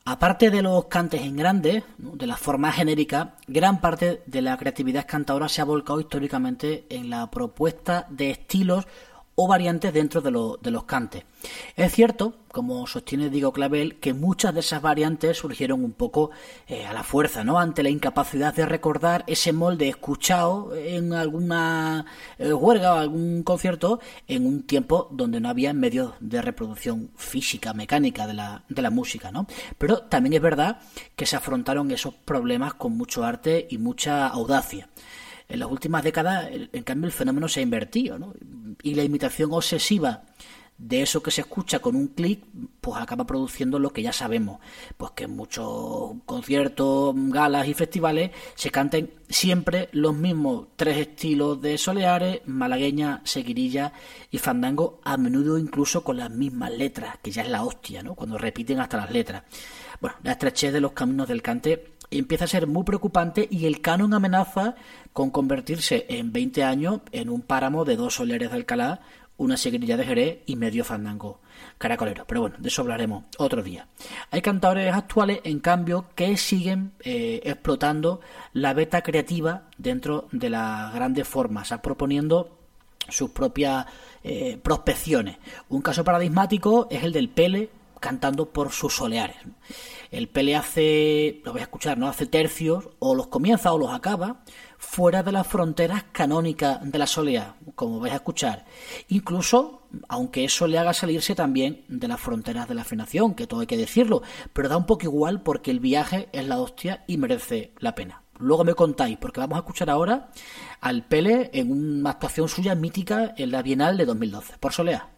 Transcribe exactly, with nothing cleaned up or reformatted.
Aparte de los cantes en grande, ¿no?, de las formas genéricas, gran parte de la creatividad cantadora se ha volcado históricamente en la propuesta de estilos o variantes dentro de, lo, de los cantes. Es cierto, como sostiene Diego Clavel, que muchas de esas variantes surgieron un poco eh, a la fuerza, ¿no?, ante la incapacidad de recordar ese molde escuchado en alguna eh, huelga o algún concierto en un tiempo donde no había medios de reproducción física, mecánica de la, de la música, ¿no? Pero también es verdad que se afrontaron esos problemas con mucho arte y mucha audacia. En las últimas décadas, en cambio, el fenómeno se ha invertido, ¿no? Y la imitación obsesiva de eso que se escucha con un clic, pues acaba produciendo lo que ya sabemos, pues que en muchos conciertos, galas y festivales se canten siempre los mismos tres estilos de soleares: malagueña, seguirilla y fandango, a menudo incluso con las mismas letras, que ya es la hostia, ¿no?, cuando repiten hasta las letras. Bueno, la estrechez de los caminos del cante empieza a ser muy preocupante y el canon amenaza con convertirse en veinte años en un páramo de dos soleares de Alcalá, una seguirilla de Jerez y medio fandango caracolero. Pero bueno, de eso hablaremos otro día. Hay cantadores actuales, en cambio, que siguen eh, explotando la beta creativa dentro de las grandes formas, proponiendo sus propias eh, prospecciones. Un caso paradigmático es el del Pele cantando por sus soleares. El Pele hace, lo vais a escuchar, ¿no?, hace tercios, o los comienza o los acaba, fuera de las fronteras canónicas de la solea, como vais a escuchar. Incluso, aunque eso le haga salirse también de las fronteras de la afinación, que todo hay que decirlo, pero da un poco igual porque el viaje es la hostia y merece la pena. Luego me contáis, porque vamos a escuchar ahora al Pele en una actuación suya mítica en la Bienal de dos mil doce, por Solea.